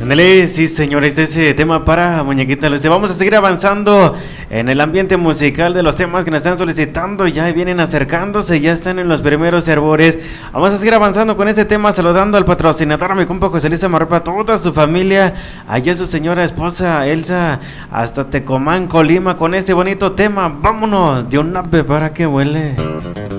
Ándale, sí señores, de ese tema para Muñequita Luce. Vamos a seguir avanzando en el ambiente musical de los temas que nos están solicitando. Ya vienen acercándose, ya están en los primeros hervores. Vamos a seguir avanzando con este tema, saludando al patrocinador, a mi compa José Luis Amarropa, a toda su familia, allá su señora esposa Elsa, hasta Tecomán, Colima, con este bonito tema. Vámonos de un ave para que huele.